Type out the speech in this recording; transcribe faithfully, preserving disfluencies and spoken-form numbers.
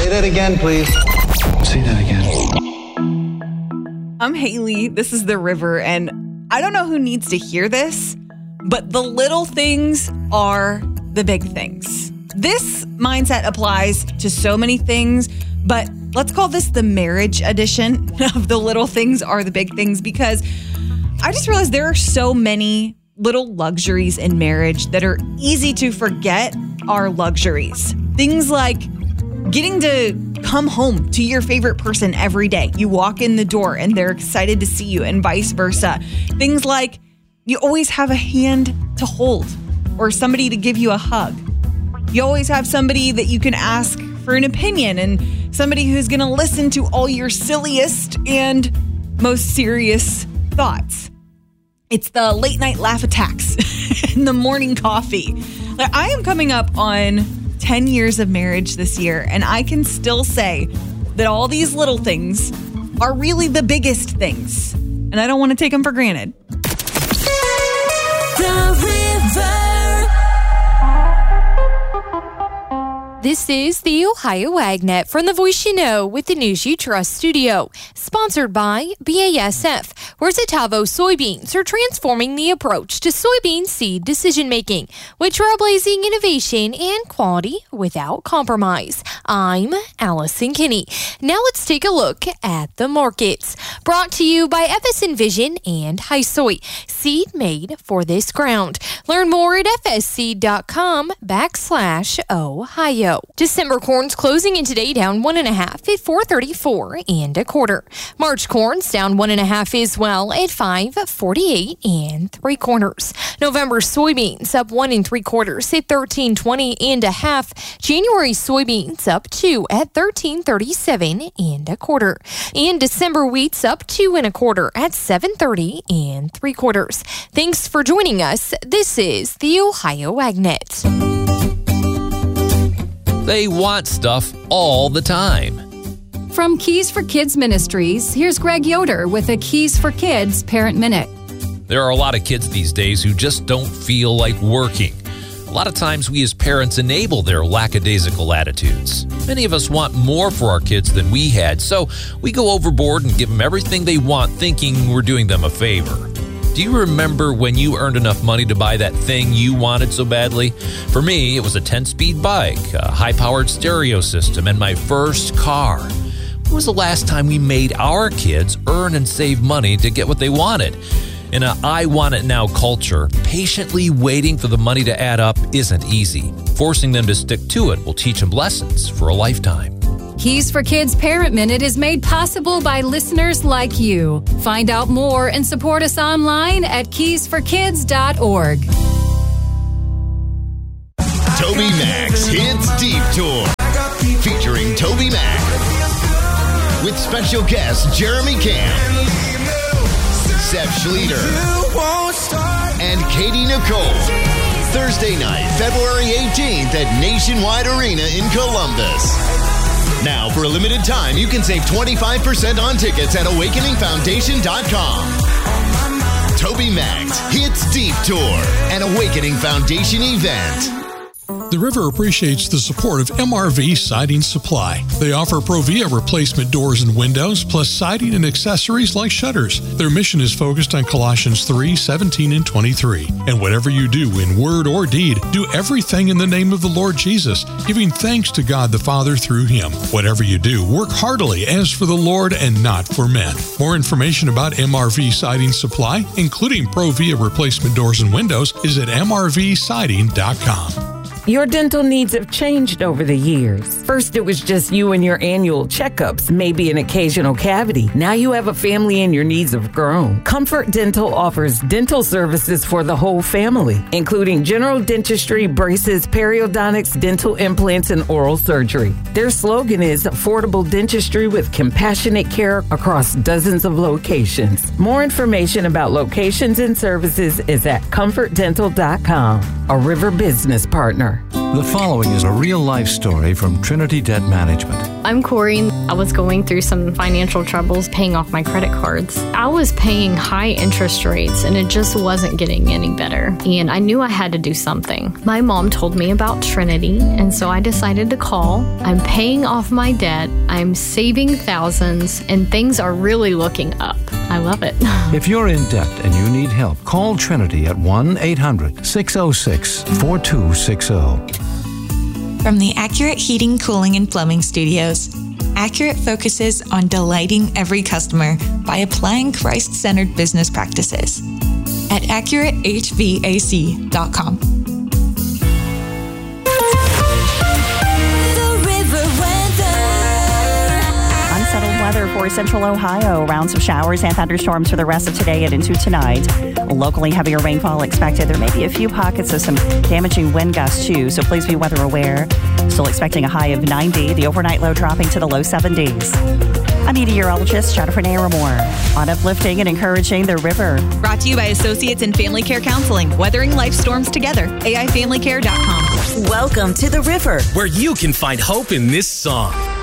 Say that again, please. Say that again. I'm Haley. This is The River, and I don't know who needs to hear this, but the little things are the big things. This mindset applies to so many things, but let's call this the marriage edition of the little things are the big things, because I just realized there are so many little luxuries in marriage that are easy to forget are luxuries. Things like getting to come home to your favorite person every day. You walk in the door and they're excited to see you, and vice versa. Things like you always have a hand to hold or somebody to give you a hug. You always have somebody that you can ask for an opinion, and somebody who's going to listen to all your silliest and most serious thoughts. It's the late night laugh attacks and the morning coffee. Like, I am coming up on ten years of marriage this year, and I can still say that all these little things are really the biggest things, and I don't want to take them for granted. The River. This is the Ohio AgNet from the Voice You Know with the News You Trust studio. Sponsored by B A S F, where Zetavo soybeans are transforming the approach to soybean seed decision-making with trailblazing innovation and quality without compromise. I'm Allison Kinney. Now let's take a look at the markets. Brought to you by F S Envision and Hi-Soy, seed made for this ground. Learn more at fsseed.com backslash Ohio. December corn's closing in today down one and a half at four thirty-four and a quarter. March corn's down one and a half as well at five forty-eight and three quarters. November soybeans up one and three quarters at thirteen twenty and a half. January soybeans up two at thirteen thirty-seven and a quarter. And December wheat's up two and a quarter at seven thirty and three quarters. Thanks for joining us. This is the Ohio AgNet. They want stuff all the time. From Keys for Kids Ministries, here's Greg Yoder with a Keys for Kids Parent Minute. There are a lot of kids these days who just don't feel like working. A lot of times we as parents enable their lackadaisical attitudes. Many of us want more for our kids than we had, so we go overboard and give them everything they want, thinking we're doing them a favor. Do you remember when you earned enough money to buy that thing you wanted so badly? For me, it was a ten-speed bike, a high-powered stereo system, and my first car. When was the last time we made our kids earn and save money to get what they wanted? In a I want it now culture, patiently waiting for the money to add up isn't easy. Forcing them to stick to it will teach them lessons for a lifetime. Keys for Kids Parent Minute is made possible by listeners like you. Find out more and support us online at keys for kids dot org. Toby Mac's Hits Deep Tour, featuring Toby Mac, with special guests Jeremy Camp, Seth Schleter, and Katie Nicole. Thursday night, February eighteenth at Nationwide Arena in Columbus. Now, for a limited time, you can save twenty-five percent on tickets at awakening foundation dot com. Toby Mac's Hits Deep Tour, an Awakening Foundation event. The River appreciates the support of M R V Siding Supply. They offer Provia replacement doors and windows, plus siding and accessories like shutters. Their mission is focused on Colossians three, seventeen, and twenty-three. And whatever you do in word or deed, do everything in the name of the Lord Jesus, giving thanks to God the Father through Him. Whatever you do, work heartily as for the Lord and not for men. More information about M R V Siding Supply, including Provia replacement doors and windows, is at m r v siding dot com. Your dental needs have changed over the years. First, it was just you and your annual checkups, maybe an occasional cavity. Now you have a family and your needs have grown. Comfort Dental offers dental services for the whole family, including general dentistry, braces, periodontics, dental implants, and oral surgery. Their slogan is affordable dentistry with compassionate care across dozens of locations. More information about locations and services is at comfort dental dot com, a River business partner. The following is a real-life story from Trinity Debt Management. I'm Corey. I was going through some financial troubles paying off my credit cards. I was paying high interest rates and it just wasn't getting any better. And I knew I had to do something. My mom told me about Trinity, and so I decided to call. I'm paying off my debt. I'm saving thousands, and things are really looking up. I love it. If you're in debt and you need help, call Trinity at one eight hundred six oh six four two six oh. From the Accurate Heating, Cooling, and Plumbing Studios, Accurate focuses on delighting every customer by applying Christ-centered business practices. At accurate h v a c dot com. Unsettled weather for central Ohio. Rounds of showers and thunderstorms for the rest of today and into tonight. Locally, heavier rainfall expected. There may be a few pockets of some damaging wind gusts, too, so please be weather aware. Still expecting a high of ninety. The overnight low dropping to the low seventies. I'm meteorologist Jennifer Naramore on uplifting and encouraging the river. Brought to you by Associates in Family Care Counseling. Weathering life storms together. A I family care dot com. Welcome to the river, where you can find hope in this song.